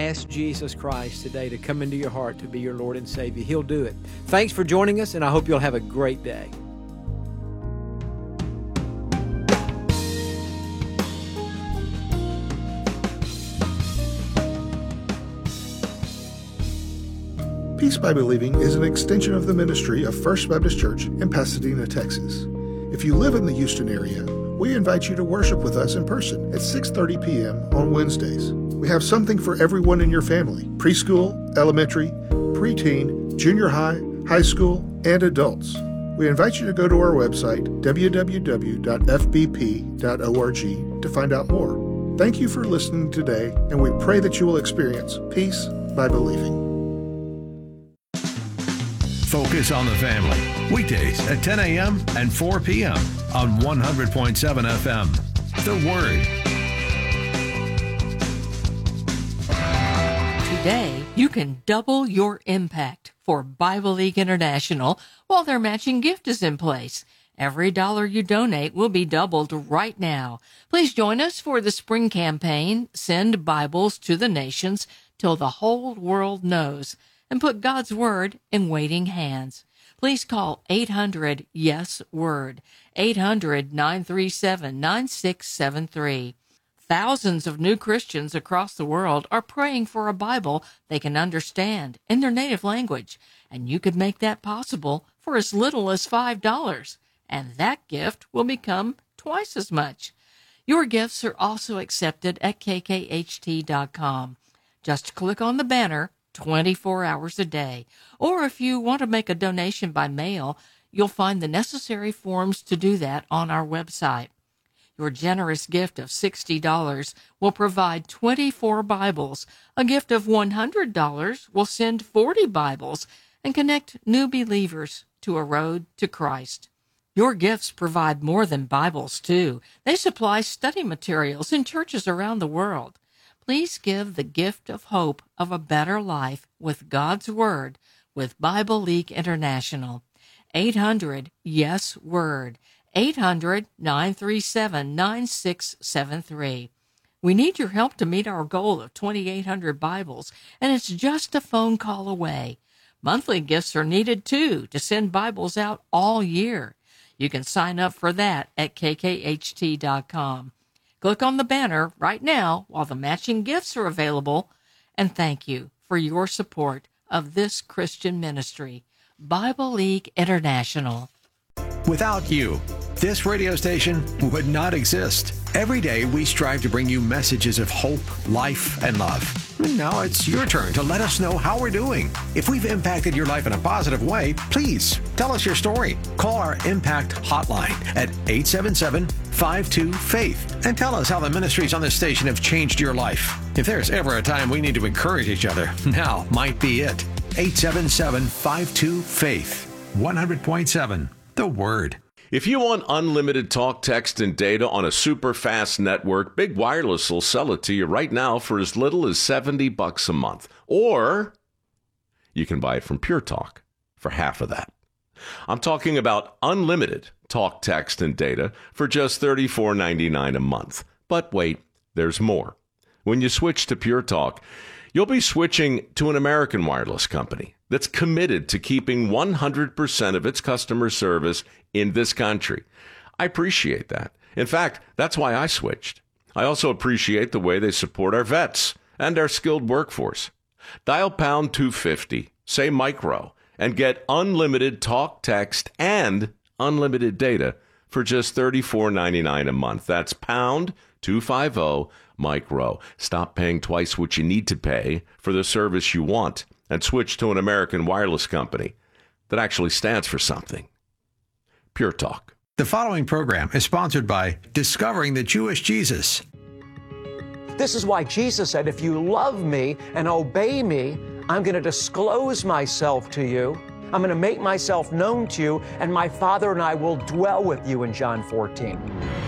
ask Jesus Christ today to come into your heart to be your Lord and Savior, He'll do it. Thanks for joining us, and I hope you'll have a great day. Peace by Believing is an extension of the ministry of First Baptist Church in Pasadena, Texas. If you live in the Houston area, we invite you to worship with us in person at 6:30 p.m. on Wednesdays. We have something for everyone in your family: preschool, elementary, preteen, junior high, high school, and adults. We invite you to go to our website, www.fbp.org, to find out more. Thank you for listening today, and we pray that you will experience peace by believing. Focus on the Family, weekdays at 10 a.m. and 4 p.m. on 100.7 FM. The Word. Today, you can double your impact for Bible League International while their matching gift is in place. Every dollar you donate will be doubled right now. Please join us for the spring campaign, Send Bibles to the Nations Till the Whole World Knows, and put God's Word in waiting hands. Please call 800-YES-WORD, 800-937-9673. Thousands of new Christians across the world are praying for a Bible they can understand in their native language, and you could make that possible for as little as $5, and that gift will become twice as much. Your gifts are also accepted at kkht.com. Just click on the banner 24 hours a day. Or if you want to make a donation by mail, you'll find the necessary forms to do that on our website. Your generous gift of $60 will provide 24 Bibles. A gift of $100 will send 40 Bibles and connect new believers to a road to Christ. Your gifts provide more than Bibles, too. They supply study materials in churches around the world. Please give the gift of hope of a better life with God's Word with Bible League International. 800-YES-WORD, 800-937-9673. We need your help to meet our goal of 2,800 Bibles, and it's just a phone call away. Monthly gifts are needed, too, to send Bibles out all year. You can sign up for that at kkht.com. Click on the banner right now while the matching gifts are available, and thank you for your support of this Christian ministry, Bible League International. Without you, this radio station would not exist. Every day we strive to bring you messages of hope, life, and love. And now it's your turn to let us know how we're doing. If we've impacted your life in a positive way, please tell us your story. Call our Impact Hotline at 877-52-FAITH and tell us how the ministries on this station have changed your life. If there's ever a time we need to encourage each other, now might be it. 877-52-FAITH. 100.7 The Word. If you want unlimited talk, text, and data on a super fast network, Big Wireless will sell it to you right now for as little as $70 a month. Or you can buy it from Pure Talk for half of that. I'm talking about unlimited talk, text, and data for just $34.99 a month. But wait, there's more. When you switch to Pure Talk, you'll be switching to an American wireless company that's committed to keeping 100% of its customer service in this country. I appreciate that. In fact, that's why I switched. I also appreciate the way they support our vets and our skilled workforce. Dial pound 250, say micro, and get unlimited talk, text, and unlimited data for just $34.99 a month. That's pound 250 micro. Stop paying twice what you need to pay for the service you want and switch to an American wireless company that actually stands for something. Pure Talk. The following program is sponsored by Discovering the Jewish Jesus. This is why Jesus said, if you love me and obey me, I'm going to disclose myself to you. I'm going to make myself known to you, and my Father and I will dwell with you in John 14.